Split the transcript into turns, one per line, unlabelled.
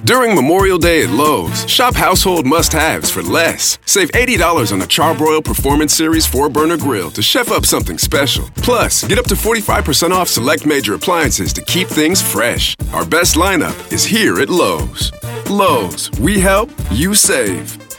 During Memorial Day at Lowe's, shop household must-haves for less. Save $80 on a Charbroil Performance Series 4-burner grill to chef up something special. Plus, get up to 45% off select major appliances to keep things fresh. Our best lineup is here at Lowe's. Lowe's, we help, you save.